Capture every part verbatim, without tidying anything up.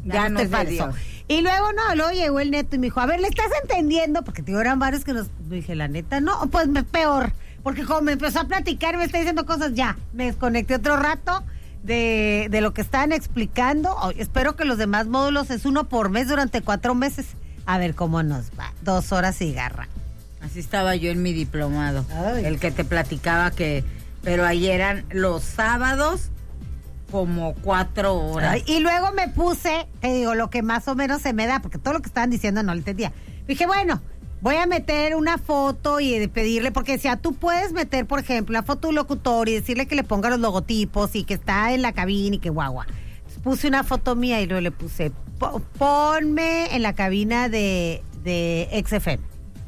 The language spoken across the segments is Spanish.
ya, ya no no te falso. Y luego, no, luego llegó el Neto y me dijo, a ver, ¿le estás entendiendo? Porque tío, eran varios que nos... Dije, la neta, no, pues me, peor. Porque como me empezó a platicar, me está diciendo cosas, ya, me desconecté otro rato de, de lo que estaban explicando. Oh, espero que los demás módulos es uno por mes durante cuatro meses. A ver cómo nos va. Dos horas y garra. Así estaba yo en mi diplomado. Ay. El que te platicaba que... Pero ahí eran los sábados como cuatro horas. Ay, y luego me puse, te digo, lo que más o menos se me da, porque todo lo que estaban diciendo no lo entendía. Dije, bueno, voy a meter una foto y de pedirle, porque decía, tú puedes meter, por ejemplo, la foto de un locutor y decirle que le ponga los logotipos y que está en la cabina y que guagua. Entonces puse una foto mía y luego le puse, ponme en la cabina de, de X F M.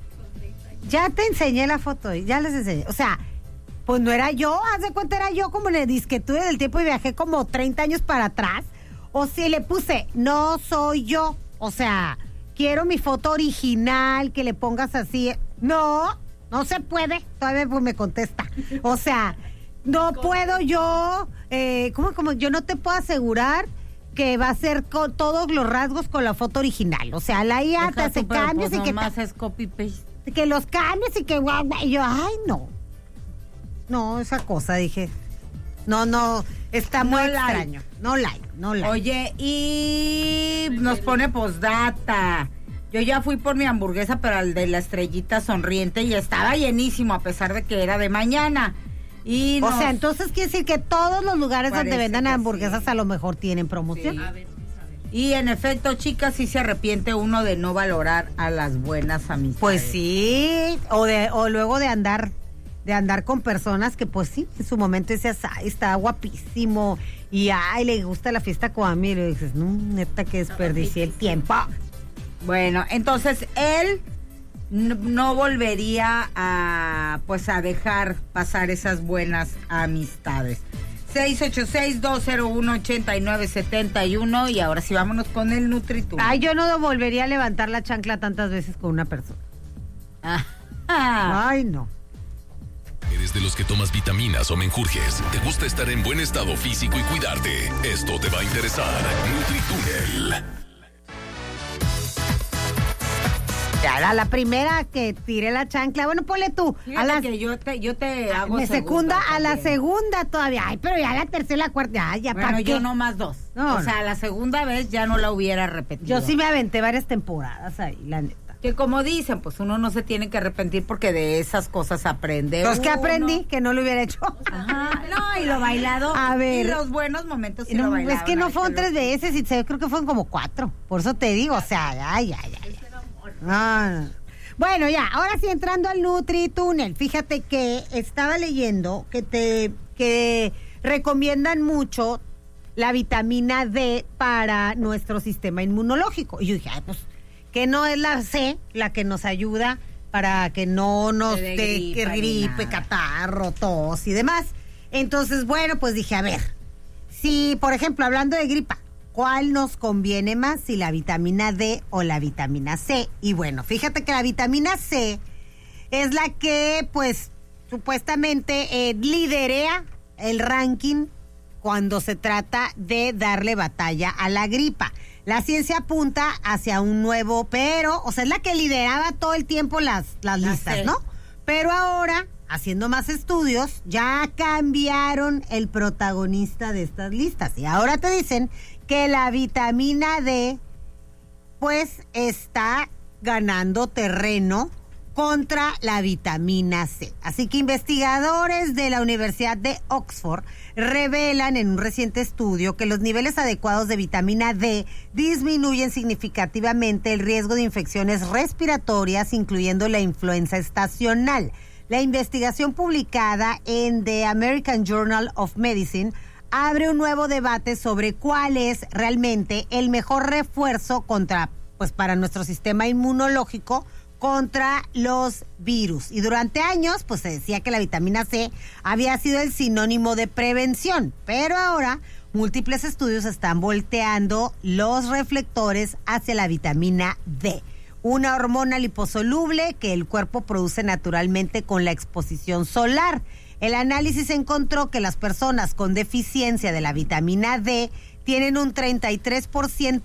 Ya te enseñé la foto, ya les enseñé. O sea, pues no era yo, haz de cuenta, era yo como en el disquetude del tiempo y viajé como treinta años para atrás. O si le puse, no soy yo. O sea, quiero mi foto original, que le pongas así. No, no se puede. Todavía pues me contesta. O sea, no puedo yo, eh, ¿cómo, cómo? Yo no te puedo asegurar que va a ser con todos los rasgos con la foto original. O sea, la I A te hace cambios pues y que... Más es copy paste. Que los cambios y que guau, guau. Y yo, ay, no. No, esa cosa, dije. No, no, está No muy like. extraño. No like, no like. Oye, y nos pone postdata. Yo ya fui por mi hamburguesa, pero al de la estrellita sonriente y estaba llenísimo a pesar de que era de mañana. Y o nos... sea, entonces quiere decir que todos los lugares donde Parece vendan que hamburguesas sí. a lo mejor tienen promoción. Sí. Y en efecto, chicas, sí se arrepiente uno de no valorar a las buenas amistades. Pues sí, o de o luego de andar de andar con personas que pues sí, en su momento decías, ay, está guapísimo y ay, le gusta la fiesta como a mí, y le dices, no, neta que desperdicié el tiempo. Bueno, entonces él no, no volvería a pues a dejar pasar esas buenas amistades. seis ocho seis, dos cero uno, ocho nueve siete uno y ahora sí vámonos con el NutriTunes. Ay, yo no volvería a levantar la chancla tantas veces con una persona. Ah. Ay, no. ¿Eres de los que tomas vitaminas o menjurjes? ¿Te gusta estar en buen estado físico y cuidarte? Esto te va a interesar. NutriTúnel. Ya era la primera que tiré la chancla. Bueno, ponle tú. Fíjate A la, que yo te, yo te hago me secunda a la también. segunda todavía. Ay, pero ya la tercera, la cuarta. Ya, ya Bueno, ¿para yo qué? no más dos. No, o no. sea, la segunda vez ya no la hubiera repetido. Yo sí me aventé varias temporadas ahí, la neta. Que como dicen, pues uno no se tiene que arrepentir porque de esas cosas aprende. Pues que uno. aprendí que no lo hubiera hecho. Ajá. No, y lo bailado. A ver. Y los buenos momentos sí No, lo bailaron. es que no Ay, fueron qué tres loco. veces, y se- creo que fueron como cuatro. Por eso te digo, o sea, ay, ay, ay. No, no. Bueno, ya, ahora sí entrando al NutriTúnel. Fíjate que estaba leyendo que te que recomiendan mucho la vitamina D para nuestro sistema inmunológico. Y yo dije, ay, pues, que no es la C la que nos ayuda para que no nos Te dé dé gripa que ni gripe, nada. catarro, tos y demás. Entonces, bueno, pues dije, a ver, si, por ejemplo, hablando de gripa, ¿cuál nos conviene más, si la vitamina D o la vitamina C? Y bueno, fíjate que la vitamina C es la que, pues, supuestamente eh, liderea el ranking cuando se trata de darle batalla a la gripa. La ciencia apunta hacia un nuevo, pero, o sea, es la que lideraba todo el tiempo las, las La listas, C. ¿no? Pero ahora, haciendo más estudios, ya cambiaron el protagonista de estas listas. Y ahora te dicen que la vitamina D, pues, está ganando terreno contra la vitamina C. Así que investigadores de la Universidad de Oxford revelan en un reciente estudio que los niveles adecuados de vitamina D disminuyen significativamente el riesgo de infecciones respiratorias, incluyendo la influenza estacional. La investigación publicada en The American Journal of Medicine abre un nuevo debate sobre cuál es realmente el mejor refuerzo contra, pues, para nuestro sistema inmunológico contra los virus. Y durante años, pues, se decía que la vitamina C había sido el sinónimo de prevención, pero ahora múltiples estudios están volteando los reflectores hacia la vitamina D, una hormona liposoluble que el cuerpo produce naturalmente con la exposición solar. El análisis encontró que las personas con deficiencia de la vitamina D tienen un treinta y tres por ciento